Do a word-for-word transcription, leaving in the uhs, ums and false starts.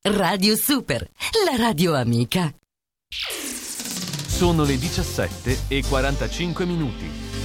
Radio Super, la radio amica. Sono le diciassette e quarantacinque minuti.